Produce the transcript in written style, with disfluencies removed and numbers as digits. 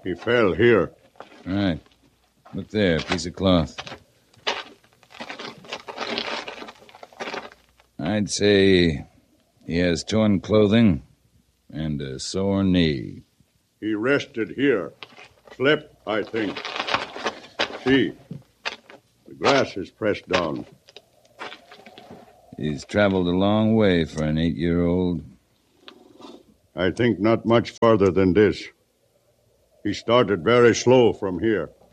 He fell here. Right. Look there, piece of cloth. I'd say he has torn clothing and a sore knee. He rested here. Slept, I think. See, the grass is pressed down. He's traveled a long way for an 8-year-old. I think not much farther than this. He started very slow from here.